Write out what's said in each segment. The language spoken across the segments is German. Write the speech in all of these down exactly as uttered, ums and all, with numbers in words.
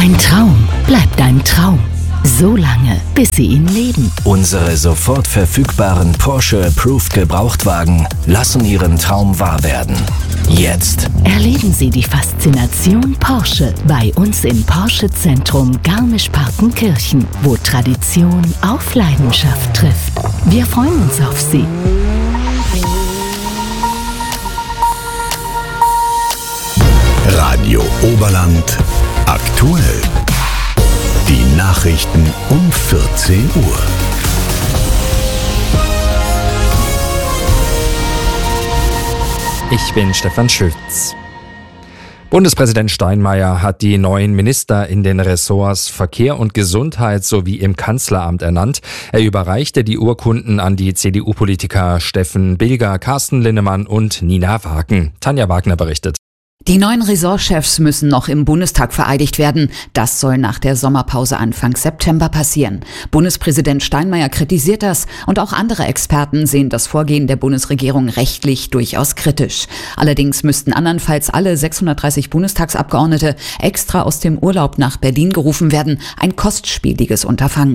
Ein Traum bleibt ein Traum. So lange, bis Sie ihn leben. Unsere sofort verfügbaren Porsche Approved Gebrauchtwagen lassen Ihren Traum wahr werden. Jetzt Erleben Sie die Faszination Porsche bei uns im Porsche Zentrum Garmisch-Partenkirchen, wo Tradition auf Leidenschaft trifft. Wir freuen uns auf Sie. Radio Oberland aktuell. Die Nachrichten um vierzehn Uhr. Ich bin Stefan Schütz. Bundespräsident Steinmeier hat die neuen Minister in den Ressorts Verkehr und Gesundheit sowie im Kanzleramt ernannt. Er überreichte die Urkunden an die C D U-Politiker Steffen Bilger, Carsten Linnemann und Nina Wagen. Tanja Wagner berichtet. Die neuen Ressortchefs müssen noch im Bundestag vereidigt werden. Das soll nach der Sommerpause Anfang September passieren. Bundespräsident Steinmeier kritisiert das und auch andere Experten sehen das Vorgehen der Bundesregierung rechtlich durchaus kritisch. Allerdings müssten andernfalls alle sechshundertdreißig Bundestagsabgeordnete extra aus dem Urlaub nach Berlin gerufen werden. Ein kostspieliges Unterfangen.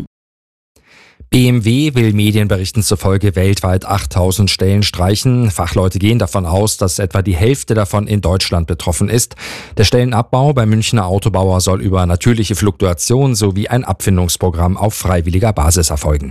B M W will Medienberichten zufolge weltweit achttausend Stellen streichen. Fachleute gehen davon aus, dass etwa die Hälfte davon in Deutschland betroffen ist. Der Stellenabbau beim Münchner Autobauer soll über natürliche Fluktuation sowie ein Abfindungsprogramm auf freiwilliger Basis erfolgen.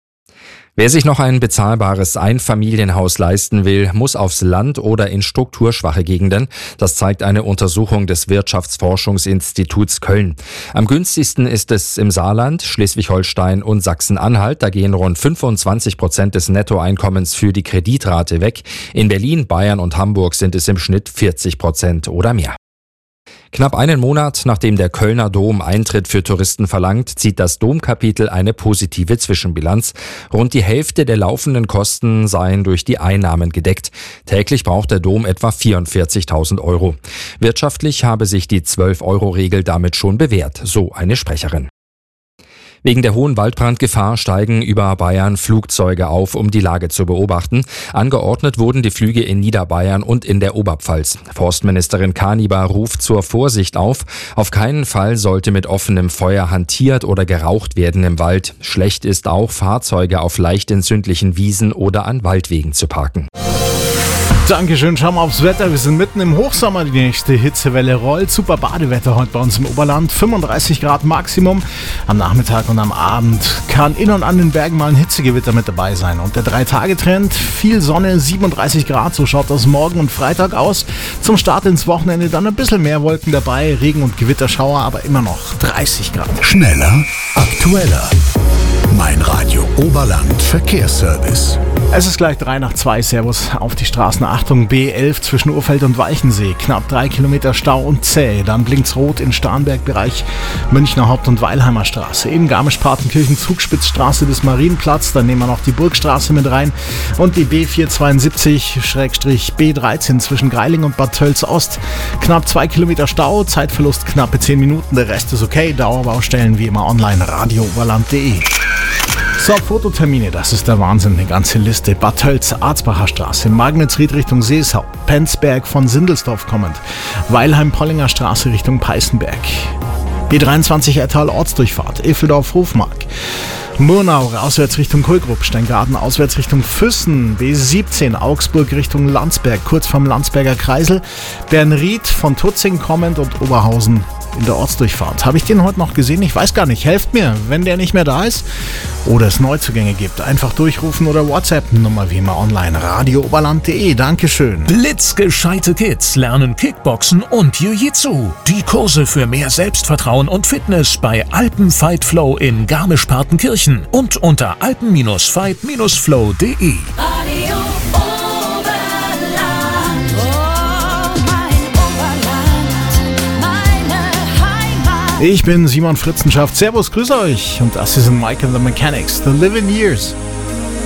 Wer sich noch ein bezahlbares Einfamilienhaus leisten will, muss aufs Land oder in strukturschwache Gegenden. Das zeigt eine Untersuchung des Wirtschaftsforschungsinstituts Köln. Am günstigsten ist es im Saarland, Schleswig-Holstein und Sachsen-Anhalt. Da gehen rund fünfundzwanzig Prozent des Nettoeinkommens für die Kreditrate weg. In Berlin, Bayern und Hamburg sind es im Schnitt vierzig Prozent oder mehr. Knapp einen Monat nachdem der Kölner Dom Eintritt für Touristen verlangt, zieht das Domkapitel eine positive Zwischenbilanz. Rund die Hälfte der laufenden Kosten seien durch die Einnahmen gedeckt. Täglich braucht der Dom etwa vierundvierzigtausend Euro. Wirtschaftlich habe sich die zwölf-Euro-Regel damit schon bewährt, so eine Sprecherin. Wegen der hohen Waldbrandgefahr steigen über Bayern Flugzeuge auf, um die Lage zu beobachten. Angeordnet wurden die Flüge in Niederbayern und in der Oberpfalz. Forstministerin Kanibar ruft zur Vorsicht auf. Auf keinen Fall sollte mit offenem Feuer hantiert oder geraucht werden im Wald. Schlecht ist auch, Fahrzeuge auf leicht entzündlichen Wiesen oder an Waldwegen zu parken. Dankeschön, schauen wir aufs Wetter. Wir sind mitten im Hochsommer, die nächste Hitzewelle rollt. Super Badewetter heute bei uns im Oberland. fünfunddreißig Grad Maximum. Am Nachmittag und am Abend kann in und an den Bergen mal ein Hitzegewitter mit dabei sein. Und der drei-Tage-Trend, viel Sonne, siebenunddreißig Grad. So schaut das morgen und Freitag aus. Zum Start ins Wochenende dann ein bisschen mehr Wolken dabei. Regen- und Gewitterschauer, aber immer noch dreißig Grad. Schneller, aktueller. Mein Radio Oberland Verkehrsservice. Es ist gleich drei nach zwei. Servus auf die Straßen. Achtung, B elf zwischen Urfeld und Walchensee. Knapp drei Kilometer Stau und zäh. Dann blinkt's rot in Starnberg-Bereich Münchner Haupt- und Weilheimer Straße. In Garmisch-Partenkirchen Zugspitzstraße bis Marienplatz. Dann nehmen wir noch die Burgstraße mit rein. Und die B vierhundertzweiundsiebzig B dreizehn zwischen Greiling und Bad Tölz Ost. Knapp zwei Kilometer Stau. Zeitverlust knappe zehn Minuten. Der Rest ist okay. Dauerbaustellen wie immer online. radio oberland punkt de. So, Fototermine, das ist der Wahnsinn, eine ganze Liste. Bad Tölz, Arzbacher Straße, Magnetsried Richtung Seeshaupt, Penzberg von Sindelsdorf kommend, Weilheim-Pollinger Straße Richtung Peißenberg, B dreiundzwanzig Ertal Ortsdurchfahrt, Effeldorf-Hofmark, Murnau, auswärts Richtung Kulgrupp, Steingarten, auswärts Richtung Füssen, B siebzehn, Augsburg Richtung Landsberg, kurz vom Landsberger Kreisel, Bernried von Tutzing kommend und Oberhausen in der Ortsdurchfahrt. Habe ich den heute noch gesehen? Ich weiß gar nicht. Helft mir, wenn der nicht mehr da ist oder es Neuzugänge gibt. Einfach durchrufen oder WhatsApp-Nummer wie immer online. radio oberland punkt de. Dankeschön. Blitzgescheite Kids lernen Kickboxen und Jiu-Jitsu. Die Kurse für mehr Selbstvertrauen und Fitness bei Alpenfight Flow in Garmisch-Partenkirchen und unter alpen fight flow punkt de. Ich bin Simon Fritzenschaft. Servus, grüß euch. Und das ist Mike and the Mechanics, The Living Years.